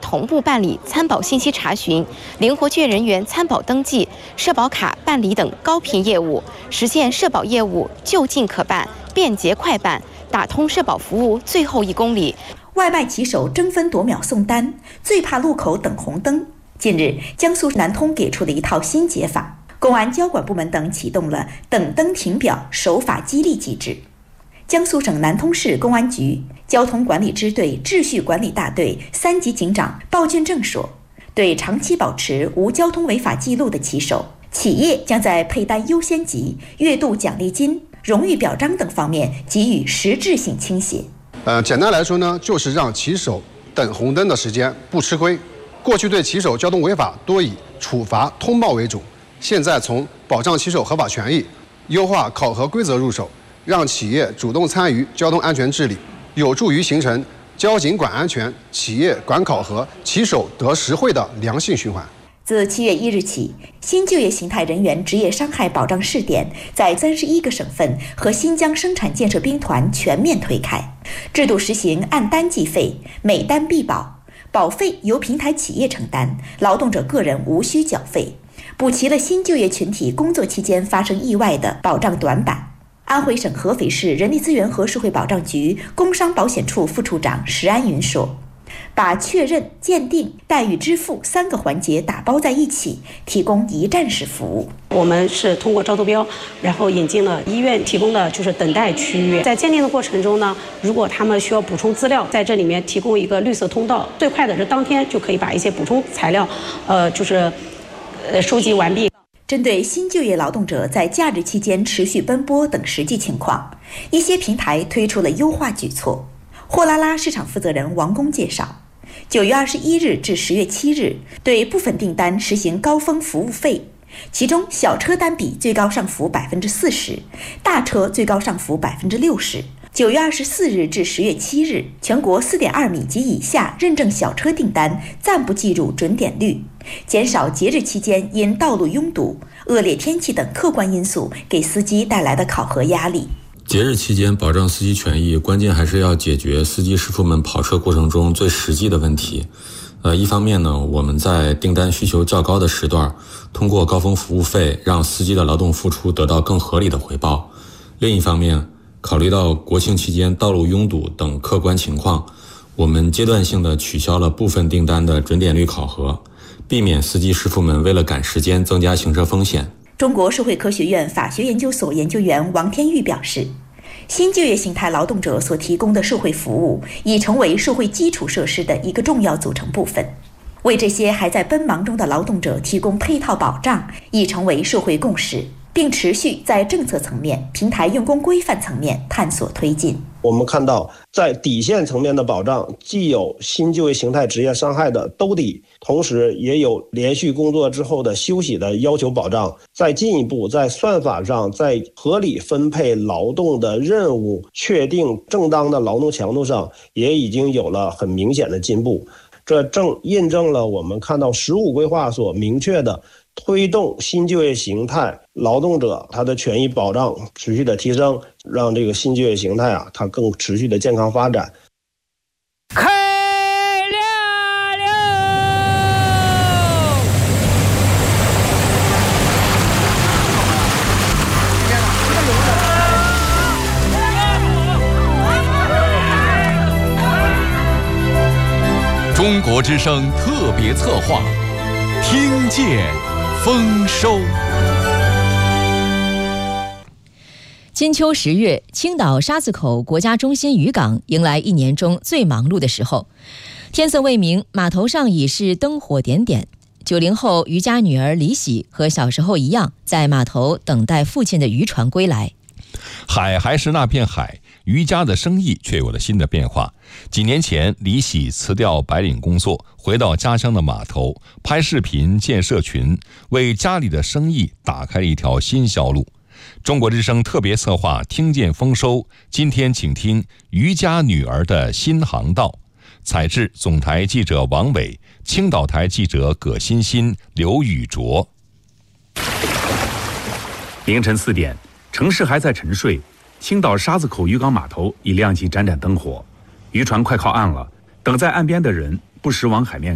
同步办理参保信息查询、灵活券人员参保登记、社保卡办理等高频业务，实现社保业务就近可办、便捷快办，打通社保服务最后1公里。 外卖骑手争分夺秒送单，最怕路口等红灯。近日，江苏南通给出了一套新解法，公安交管部门等启动了等灯停表守法激励机制。江苏省南通市公安局交通管理支队秩序管理大队3级警长鲍俊正说，对长期保持无交通违法记录的骑手，企业将在配单优先级、月度奖励金、荣誉表彰等方面给予实质性倾斜。 简单来说呢，就是让骑手等红灯的时间不吃亏。过去对骑手交通违法多以处罚通报为主，现在从保障骑手合法权益、优化考核规则入手，让企业主动参与交通安全治理，有助于形成交警管安全、企业管考核、骑手得实惠的良性循环。 自7月1日起，新就业形态人员职业伤害保障试点在31个省份和新疆生产建设兵团全面推开，制度实行按单计费，每单必保，保费由平台企业承担，劳动者个人无需缴费，补齐了新就业群体工作期间发生意外的保障短板。安徽省合肥市人力资源和社会保障局工伤保险处副处长石安云说，把确认、鉴定、待遇支付3个环节打包在一起，提供一站式服务。 我们是通过招投标，然后引进了医院提供的就是等待区域。在鉴定的过程中呢，如果他们需要补充资料，在这里面提供一个绿色通道，最快的是当天就可以把一些补充材料，收集完毕。 针对新就业劳动者在假日期间持续奔波等实际情况，一些平台推出了优化举措。货拉拉市场负责人王工介绍，9月21日至10月7日，对部分订单实行高峰服务费，其中小车单笔最高上浮40%，大车最高上浮60%。9月24日至10月7日，全国4.2米及以下认证小车订单暂不计入准点率，减少节日期间因道路拥堵、恶劣天气等客观因素给司机带来的考核压力。 节日期间保障司机权益，关键还是要解决司机师傅们跑车过程中最实际的问题。一方面呢，我们在订单需求较高的时段，通过高峰服务费让司机的劳动付出得到更合理的回报。另一方面，考虑到国庆期间道路拥堵等客观情况，我们阶段性的取消了部分订单的准点率考核，避免司机师傅们为了赶时间增加行车风险。 中国社会科学院法学研究所研究员王天玉表示，新就业形态劳动者所提供的社会服务已成为社会基础设施的一个重要组成部分，为这些还在奔忙中的劳动者提供配套保障已成为社会共识，并持续在政策层面、平台用工规范层面探索推进。 我们看到，在底线层面的保障，既有新就业形态职业伤害的兜底，同时也有连续工作之后的休息的要求保障。再进一步，在算法上，在合理分配劳动的任务、确定正当的劳动强度上，也已经有了很明显的进步。这正印证了我们看到15规划所明确的推动新就业形态劳动者他的权益保障持续的提升，让这个新就业形态它更持续的健康发展。 开亮了！中国之声特别策划，听见丰收。 金秋10月，青岛沙子口国家中心渔港迎来1年中最忙碌的时候。天色未明，码头上已是灯火点点。90后渔家女儿李喜和小时候一样，在码头等待父亲的渔船归来。 海还是那片海，渔家的生意却有了新的变化。几年前，李喜辞掉白领工作，回到家乡的码头，拍视频建社群，为家里的生意打开了一条新销路。中国之声特别策划听见丰收，今天请听渔家女儿的新航道。采制总台记者王伟，青岛台记者葛欣欣、刘宇卓。 凌晨4点，城市还在沉睡，青岛沙子口渔港码头已亮起盏盏灯火，渔船快靠岸了。等在岸边的人不时往海面